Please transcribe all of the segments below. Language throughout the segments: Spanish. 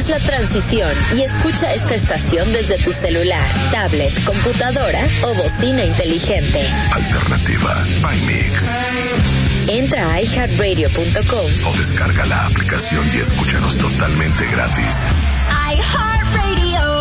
Haz la transición y escucha esta estación desde tu celular, tablet, computadora o bocina inteligente. Alternativa by Mix. Entra a iHeartRadio.com o descarga la aplicación y escúchanos totalmente gratis. iHeartRadio.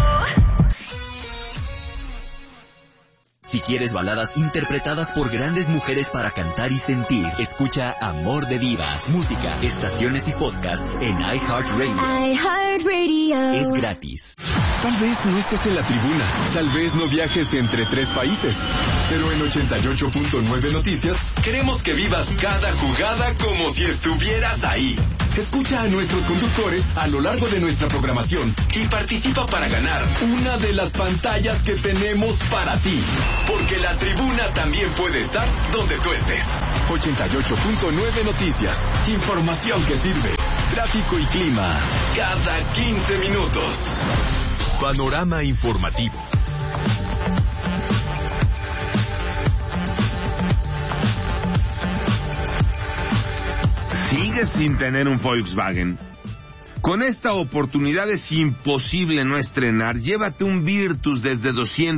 Si quieres baladas interpretadas por grandes mujeres para cantar y sentir, escucha Amor de Divas. Música, estaciones y podcasts en iHeartRadio. iHeartRadio. Es gratis. Tal vez no estés en la tribuna, tal vez no viajes entre 3 países, pero en 88.9 Noticias queremos que vivas cada jugada como si estuvieras ahí. Escucha a nuestros conductores a lo largo de nuestra programación y participa para ganar una de las pantallas que tenemos para ti. Porque la tribuna también puede estar donde tú estés. 88.9 Noticias. Información que sirve. Tráfico y clima. Cada 15 minutos. Panorama informativo. ¿Sigues sin tener un Volkswagen? Con esta oportunidad es imposible no estrenar. Llévate un Virtus desde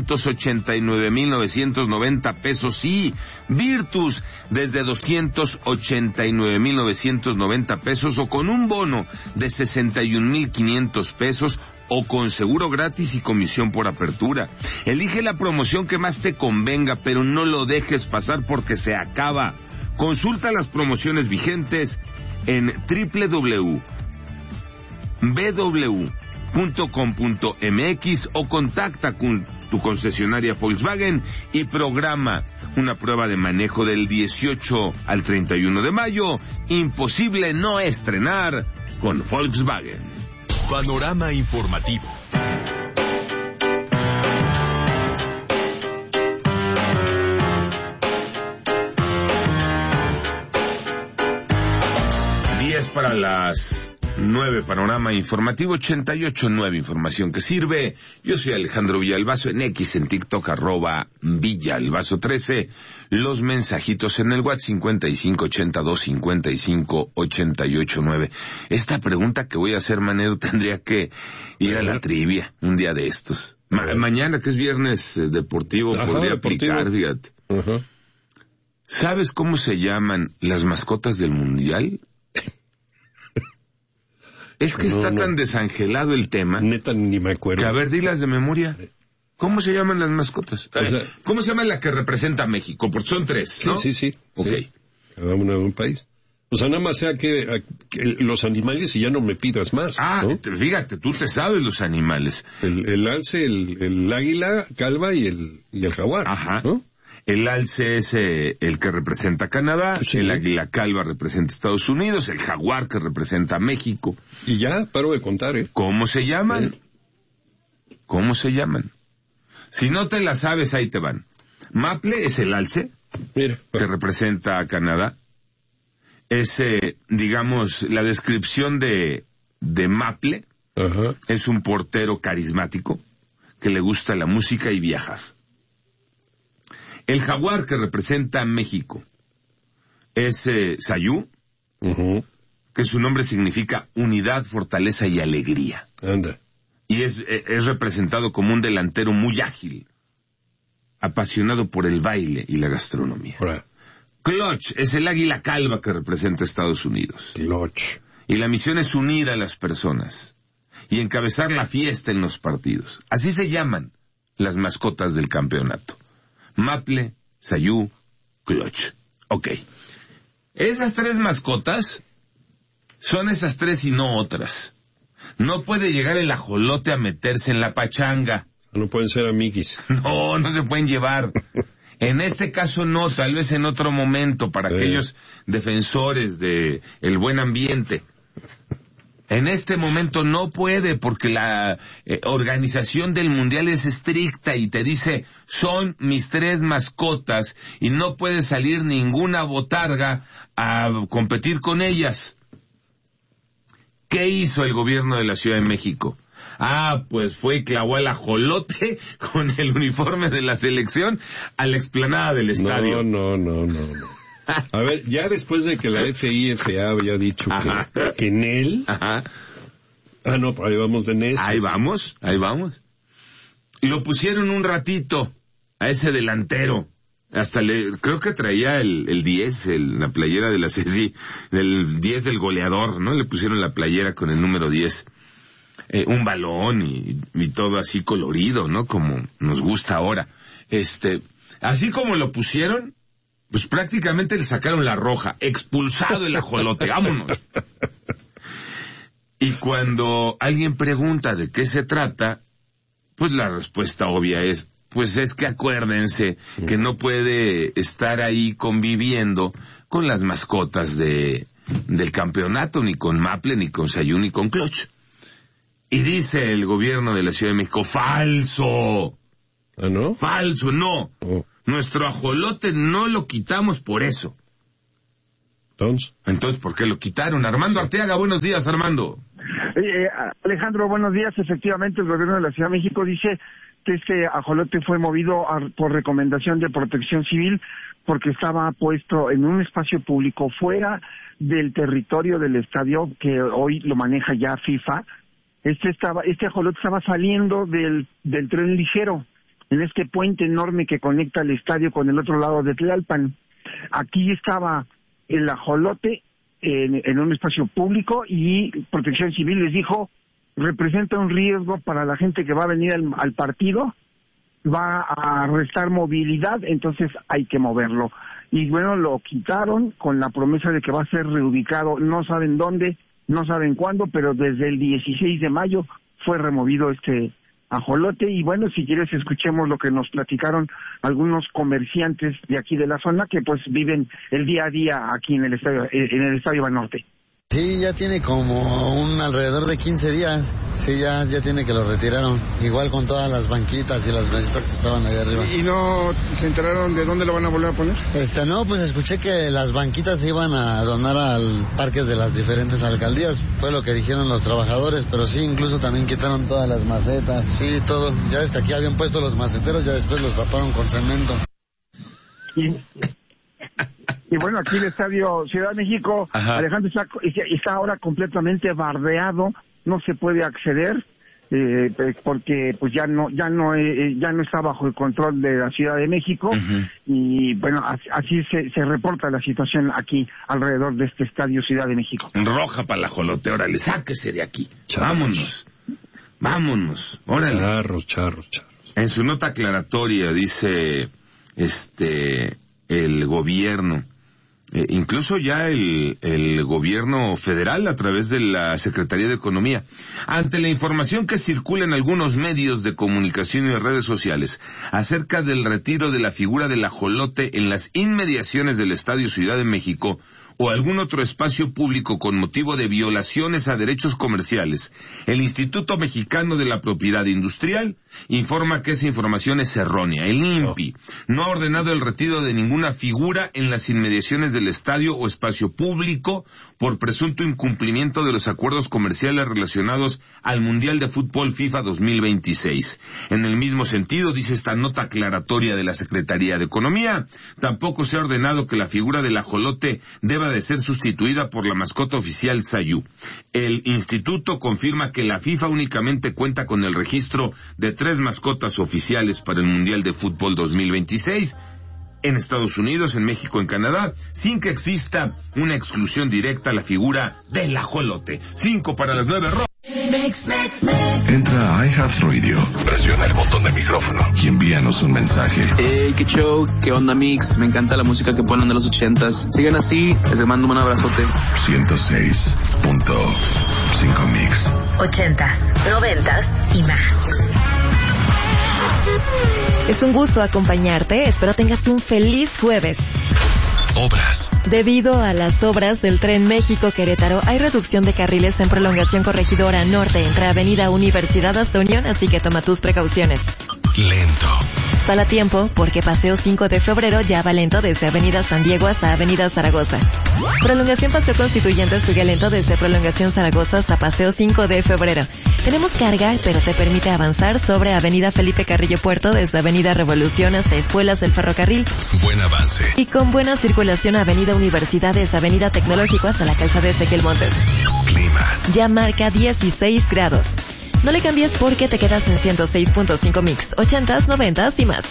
289,990 pesos. Sí, Virtus desde 289,990 pesos o con un bono de 61,500 pesos o con seguro gratis y comisión por apertura. Elige la promoción que más te convenga, pero no lo dejes pasar porque se acaba. Consulta las promociones vigentes en www.bw.com.mx o contacta con tu concesionaria Volkswagen y programa una prueba de manejo del 18 al 31 de mayo. Imposible no estrenar con Volkswagen. Panorama informativo. Para las 9, panorama informativo 88.9, información que sirve. Yo soy Alejandro Villalbazo en X, en TikTok, @Villalbazo13. Los mensajitos en el WhatsApp 5582558889. Esta pregunta que voy a hacer, Manero, tendría que ir a la trivia un día de estos. Mañana, que es viernes deportivo, podría aplicar, fíjate. ¿Sabes cómo se llaman las mascotas del Mundial? Es que está tan desangelado el tema. Neta, ni me acuerdo. Que, a ver, dilas de memoria. ¿Cómo se llaman las mascotas? O sea, ¿cómo se llama la que representa a México? Porque son 3, ¿no? Sí. Ok. Sí. Cada uno de un país. O sea, nada más sea que los animales y ya no me pidas más. ¿No? Fíjate, tú te sabes los animales. El alce, el águila calva y el jaguar. Ajá. ¿No? El alce es el que representa a Canadá, sí. El águila calva representa a Estados Unidos, el jaguar que representa a México. Y ya, paro de contar, ¿eh? ¿Cómo se llaman? ¿Cómo se llaman? Si no te la sabes, ahí te van. Maple es el alce, mira, que representa a Canadá. Es, digamos, la descripción de Maple. Ajá. Es un portero carismático que le gusta la música y viajar. El jaguar, que representa a México, es Sayú, que su nombre significa unidad, fortaleza y alegría. Anda. Y es representado como un delantero muy ágil, apasionado por el baile y la gastronomía. Clutch es el águila calva que representa a Estados Unidos. Clutch. Y la misión es unir a las personas y encabezar la fiesta en los partidos. Así se llaman las mascotas del campeonato. Maple, Sayú, Clutch. Ok. Esas 3 mascotas son esas 3 y no otras. No puede llegar el ajolote a meterse en la pachanga. No pueden ser amiguis. No se pueden llevar. En este caso no, tal vez en otro momento, para aquellos defensores de el buen ambiente. En este momento no puede, porque la organización del Mundial es estricta y te dice, son mis 3 mascotas y no puede salir ninguna botarga a competir con ellas. ¿Qué hizo el gobierno de la Ciudad de México? Pues fue y clavó el ajolote con el uniforme de la selección a la explanada del estadio. No. A ver, ya después de que la FIFA había dicho que en él Ah, no, ahí vamos de necio. Ahí vamos. Lo pusieron un ratito a ese delantero. Hasta creo que traía el 10, la playera de la CSI, el 10 del goleador, ¿no? Le pusieron la playera con el número 10. Un balón y todo así colorido, ¿no? Como nos gusta ahora. Así como lo pusieron, pues prácticamente le sacaron la roja. Expulsado el ajolote, vámonos. Y cuando alguien pregunta de qué se trata, pues la respuesta obvia es, pues es que acuérdense que no puede estar ahí conviviendo con las mascotas del campeonato, ni con Maple, ni con Sayú, ni con Clutch. Y dice el gobierno de la Ciudad de México, ¡falso! ¿Ah, no? ¡Falso, no! Oh. Nuestro ajolote no lo quitamos por eso. Entonces, ¿por qué lo quitaron? Armando Arteaga, buenos días, Armando. Alejandro, buenos días. Efectivamente, el gobierno de la Ciudad de México dice que este ajolote fue movido por recomendación de Protección Civil porque estaba puesto en un espacio público fuera del territorio del estadio que hoy lo maneja ya FIFA. Este ajolote estaba saliendo del tren ligero en este puente enorme que conecta el estadio con el otro lado de Tlalpan. Aquí estaba el ajolote en un espacio público y Protección Civil les dijo, representa un riesgo para la gente que va a venir al partido, va a restar movilidad, entonces hay que moverlo. Y bueno, lo quitaron con la promesa de que va a ser reubicado, no saben dónde, no saben cuándo, pero desde el 16 de mayo fue removido este ajolote. Y bueno, si quieres escuchemos lo que nos platicaron algunos comerciantes de aquí de la zona que pues viven el día a día aquí en el Estadio Banorte. Sí, ya tiene como alrededor de 15 días. Sí, ya tiene que lo retiraron. Igual con todas las banquitas y las mesitas que estaban allá arriba. ¿Y no se enteraron de dónde lo van a volver a poner? No, pues escuché que las banquitas se iban a donar al parques de las diferentes alcaldías. Fue lo que dijeron los trabajadores, pero sí, incluso también quitaron todas las macetas. Sí, todo. Ya ves que aquí habían puesto los maceteros, ya después los taparon con cemento. Y bueno, aquí el Estadio Ciudad de México, ajá, Alejandro, está ahora completamente bardeado, no se puede acceder porque pues ya no está bajo el control de la Ciudad de México. Uh-huh. Y bueno, así se reporta la situación aquí alrededor de este Estadio Ciudad de México. Roja para la ajolote, órale, sáquese de aquí. Charros. Vámonos, órale. Charros. En su nota aclaratoria dice el gobierno, incluso ya el gobierno federal a través de la Secretaría de Economía, ante la información que circula en algunos medios de comunicación y redes sociales acerca del retiro de la figura del ajolote en las inmediaciones del Estadio Ciudad de México o algún otro espacio público con motivo de violaciones a derechos comerciales, el Instituto Mexicano de la Propiedad Industrial informa que esa información es errónea. El INPI no ha ordenado el retiro de ninguna figura en las inmediaciones del estadio o espacio público por presunto incumplimiento de los acuerdos comerciales relacionados al Mundial de Fútbol FIFA 2026. En el mismo sentido, dice esta nota aclaratoria de la Secretaría de Economía, tampoco se ha ordenado que la figura del ajolote deba de ser sustituida por la mascota oficial Sayú. El instituto confirma que la FIFA únicamente cuenta con el registro de 3 mascotas oficiales para el Mundial de Fútbol 2026 en Estados Unidos, en México, en Canadá, sin que exista una exclusión directa a la figura del ajolote. 5 para las 9. Entra a iHeartRadio, presiona el botón de micrófono y envíanos un mensaje. Hey, qué show, qué onda Mix, me encanta la música que ponen de los 80s. Sigan así, les mando un abrazote. 106.5 Mix. 80s, 90s y más. Es un gusto acompañarte, espero tengas un feliz jueves. Obras. Debido a las obras del Tren México-Querétaro, hay reducción de carriles en prolongación Corregidora Norte entre Avenida Universidad hasta Unión, así que toma tus precauciones. Lento. Sal a tiempo, porque Paseo 5 de Febrero ya va lento desde Avenida San Diego hasta Avenida Zaragoza. Prolongación Paseo Constituyentes sigue lento desde Prolongación Zaragoza hasta Paseo 5 de Febrero. Tenemos carga, pero te permite avanzar sobre Avenida Felipe Carrillo Puerto desde Avenida Revolución hasta Escuelas del Ferrocarril. Buen avance. Y con buena circulación Avenida Universidad desde Avenida Tecnológico hasta la Calzada de Ezequiel Montes. Clima. ya marca 16 grados. No le cambies porque te quedas en 106.5 Mix, 80s, 90s y más.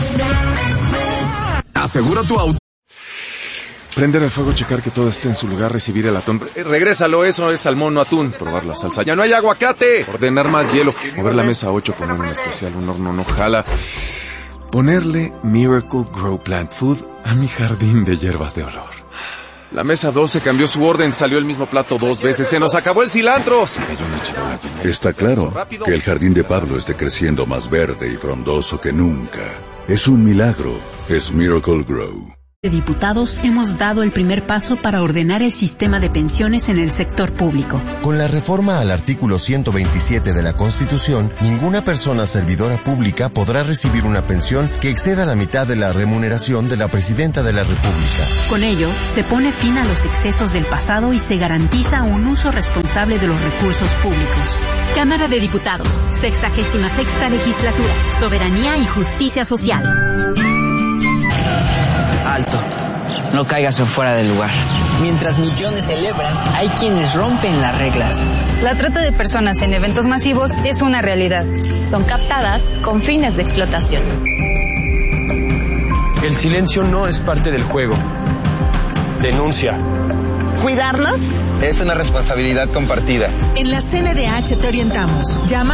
Asegura tu auto. Prender el fuego, checar que todo esté en su lugar, recibir el atún. Regrésalo, eso es salmón, no atún. Probar la salsa. ¡Ya no hay aguacate! Ordenar más hielo. Mover la mesa 8 con un especial. Un horno no jala. Ponerle Miracle Grow Plant Food a mi jardín de hierbas de olor. La mesa 12 cambió su orden, salió el mismo plato 2 veces. ¡Se nos acabó el cilantro! Se cayó una charola. Está claro que el jardín de Pablo esté creciendo más verde y frondoso que nunca. Es un milagro. Es Miracle Grow. De diputados hemos dado el primer paso para ordenar el sistema de pensiones en el sector público. Con la reforma al artículo 127 de la Constitución, ninguna persona servidora pública podrá recibir una pensión que exceda la mitad de la remuneración de la Presidenta de la República. Con ello, se pone fin a los excesos del pasado y se garantiza un uso responsable de los recursos públicos. Cámara de Diputados, 66ª Legislatura, Soberanía y Justicia Social. Alto, no caigas en fuera del lugar. Mientras millones celebran, hay quienes rompen las reglas. La trata de personas en eventos masivos es una realidad. Son captadas con fines de explotación. El silencio no es parte del juego. Denuncia. ¿Cuidarnos? Es una responsabilidad compartida. En la CNDH te orientamos. Llama